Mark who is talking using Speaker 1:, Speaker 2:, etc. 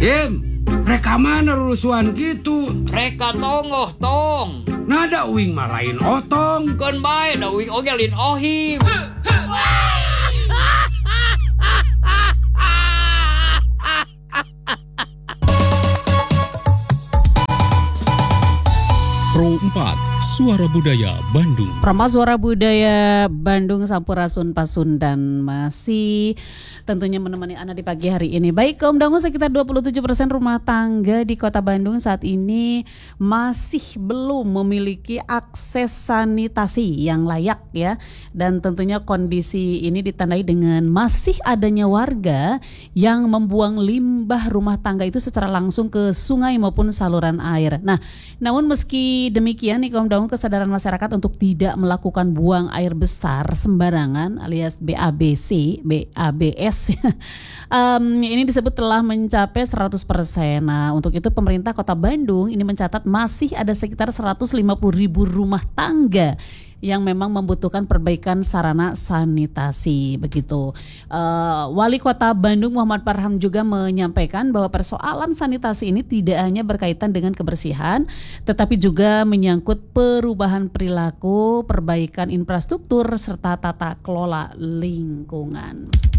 Speaker 1: Reka mana rusuhan gitu?
Speaker 2: Reka tongoh tong.
Speaker 1: Nada uing marahin otong.
Speaker 2: Kan bae da uing ogelin ohim.
Speaker 3: Pro 4, Suara Budaya Bandung.
Speaker 4: Promo Suara Budaya Bandung Sampurasun Pasundan masih tentunya menemani Anda di pagi hari ini. Baik, kaum dangu, sekitar 27% rumah tangga di Kota Bandung saat ini masih belum memiliki akses sanitasi yang layak ya. Dan tentunya kondisi ini ditandai dengan masih adanya warga yang membuang limbah rumah tangga itu secara langsung ke sungai maupun saluran air. Nah, namun meski demikian nih kaum dangu, kesadaran masyarakat untuk tidak melakukan buang air besar sembarangan alias BABS ini disebut telah mencapai 100%. Nah, untuk itu pemerintah Kota Bandung ini mencatat masih ada sekitar 150.000 rumah tangga yang memang membutuhkan perbaikan sarana sanitasi begitu. Wali Kota Bandung Muhammad Farham juga menyampaikan bahwa persoalan sanitasi ini tidak hanya berkaitan dengan kebersihan, tetapi juga menyangkut perubahan perilaku, perbaikan infrastruktur serta tata kelola lingkungan.